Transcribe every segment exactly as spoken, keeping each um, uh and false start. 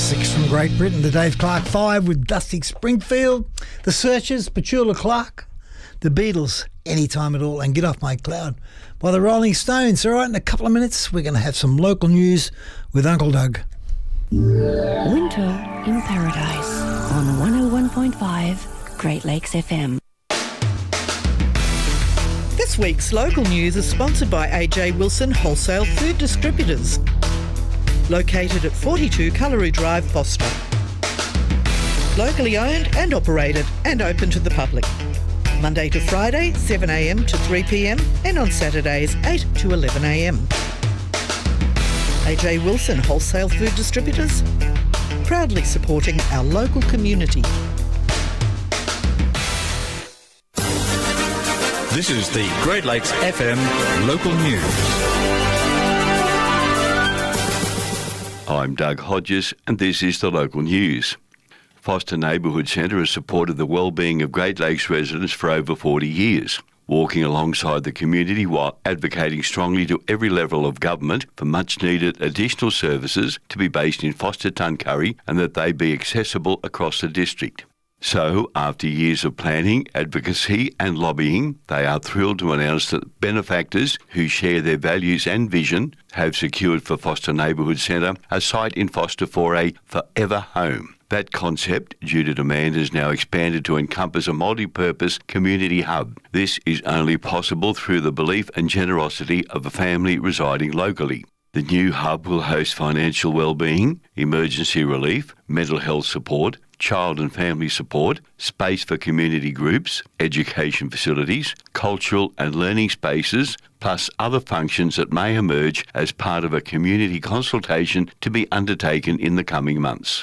classics from Great Britain. The Dave Clark Five with Dusty Springfield, The Searchers, Petula Clark, The Beatles, Anytime at All, and Get Off My Cloud by the Rolling Stones. All right, in a couple of minutes, we're going to have some local news with Uncle Doug. Winter in Paradise on one oh one point five Great Lakes F M. This week's local news is sponsored by A J Wilson Wholesale Food Distributors, located at forty-two Cullery Drive, Foster. Locally owned and operated and open to the public. Monday to Friday, seven a m to three p m and on Saturdays, eight to eleven a m. A J Wilson Wholesale Food Distributors, proudly supporting our local community. This is the Great Lakes F M local news. I'm Doug Hodges and this is the local news. Foster Neighbourhood Centre has supported the well-being of Great Lakes residents for over forty years, walking alongside the community while advocating strongly to every level of government for much-needed additional services to be based in Foster Tuncurry and that they be accessible across the district. So, after years of planning, advocacy and lobbying, they are thrilled to announce that benefactors who share their values and vision have secured for Foster Neighbourhood Centre a site in Foster for a forever home. That concept, due to demand, has now expanded to encompass a multi-purpose community hub. This is only possible through the belief and generosity of a family residing locally. The new hub will host financial wellbeing, emergency relief, mental health support, child and family support, space for community groups, education facilities, cultural and learning spaces, plus other functions that may emerge as part of a community consultation to be undertaken in the coming months.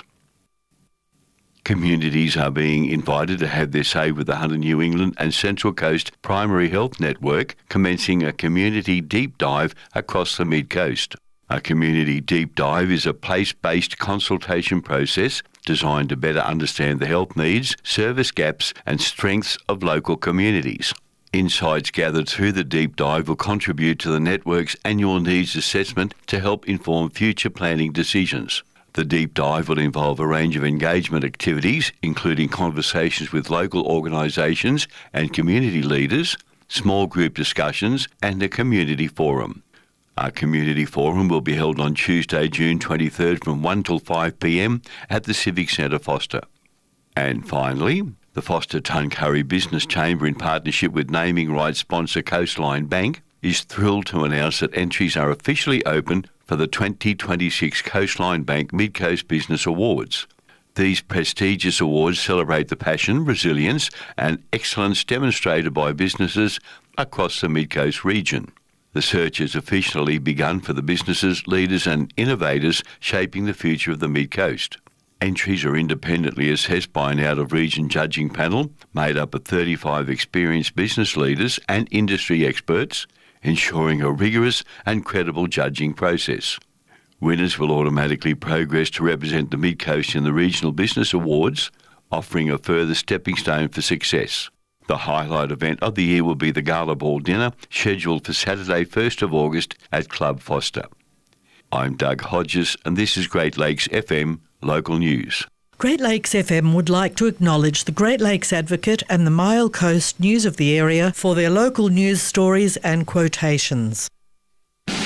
Communities are being invited to have their say with the Hunter New England and Central Coast Primary Health Network, commencing a community deep dive across the mid-coast. A community deep dive is a place-based consultation process designed to better understand the health needs, service gaps and strengths of local communities. Insights gathered through the deep dive will contribute to the network's annual needs assessment to help inform future planning decisions. The deep dive will involve a range of engagement activities, including conversations with local organisations and community leaders, small group discussions and a community forum. Our community forum will be held on Tuesday, June twenty-third from one till five p m at the Civic Centre, Foster. And finally, the Foster Tuncurry Business Chamber, in partnership with naming rights sponsor Coastline Bank, is thrilled to announce that entries are officially open for the twenty twenty-six Coastline Bank Mid-Coast Business Awards. These prestigious awards celebrate the passion, resilience and excellence demonstrated by businesses across the Mid-Coast region. The search has officially begun for the businesses, leaders and innovators shaping the future of the Mid-Coast. Entries are independently assessed by an out-of-region judging panel made up of thirty-five experienced business leaders and industry experts, ensuring a rigorous and credible judging process. Winners will automatically progress to represent the Mid-Coast in the Regional Business Awards, offering a further stepping stone for success. The highlight event of the year will be the Gala Ball Dinner, scheduled for Saturday, first of August at Club Foster. I'm Doug Hodges and this is Great Lakes F M Local News. Great Lakes F M would like to acknowledge the Great Lakes Advocate and the Mile Coast News of the area for their local news stories and quotations.